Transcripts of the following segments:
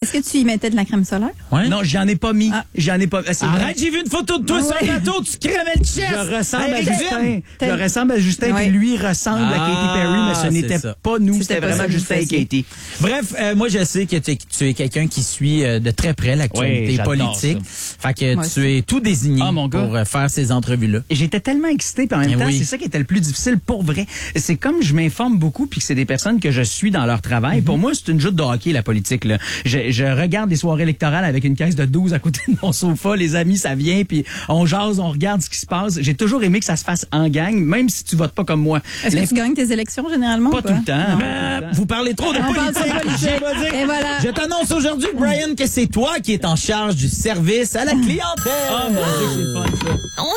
Est-ce que tu y mettais de la crème solaire? Ouais. Non, j'en ai pas mis. J'en ai pas. C'est vrai. Arrête, j'ai vu une photo de toi sur un bateau, tu crémais le chest. Je ressemble à Avec Justin. Vin. Je ressemble à Justin, Ouais. puis lui ressemble à Katy Perry, mais ce c'est n'était ça. pas nous, C'était c'était pas vraiment ça que vous Justin et faisiez. Katy. Bref, moi, je sais que tu es quelqu'un qui suit de très près l'actualité Oui, j'adore politique. Fait que Moi tu es tout désigné Ah, mon gars. pour faire ces entrevues-là. Et j'étais tellement excité, puis en même Eh temps, oui. c'est ça qui était le plus difficile pour vrai. C'est comme je m'informe beaucoup, puis que c'est des personnes que je suis dans leur travail. Pour moi, c'est une joute de hockey, la politique. Là. Je regarde des soirées électorales avec une caisse de 12 à côté de mon sofa. Les amis, ça vient, puis on jase, on regarde ce qui se passe. J'ai toujours aimé que ça se fasse en gang, même si tu votes pas comme moi. Est-ce que tu gagnes tes élections généralement? Pas ou tout le temps. Vous parlez trop de On parle politique. de politique. Je vais dire- Et voilà. Je t'annonce aujourd'hui, Brian, que c'est toi qui es en charge du service à la clientèle. Oh mon Dieu, c'est le fun, ça.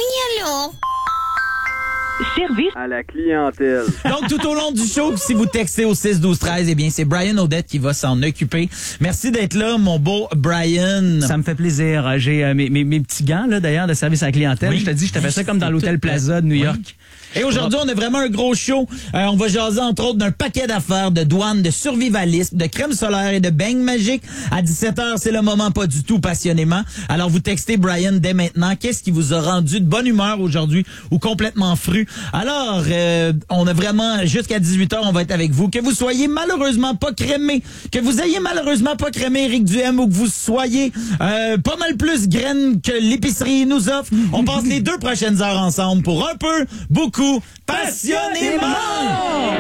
Service à la clientèle. Donc, tout au long du show, si vous textez au 6-12-13, eh bien, c'est Brian Odette qui va s'en occuper. Merci d'être là, mon beau Brian. Ça me fait plaisir. J'ai mes petits gants, là, d'ailleurs, de service à la clientèle. Oui. Je te dis, je te fais ça comme dans l'hôtel Plaza de New York. Et aujourd'hui, on a vraiment un gros show. On va jaser, entre autres, d'un paquet d'affaires, de douane, de survivalisme, de crème solaire et de beignes magiques. À 17h, c'est le moment pas du tout passionnément. Alors, vous textez Brian dès maintenant. Qu'est-ce qui vous a rendu de bonne humeur aujourd'hui ou complètement fru? Alors, on a vraiment, jusqu'à 18h, on va être avec vous. Que vous soyez malheureusement pas crémé, que vous ayez malheureusement pas crémé Éric Duhem ou que vous soyez pas mal plus graines que l'épicerie nous offre, on passe les 2 prochaines heures ensemble pour un peu, beaucoup, passionnément!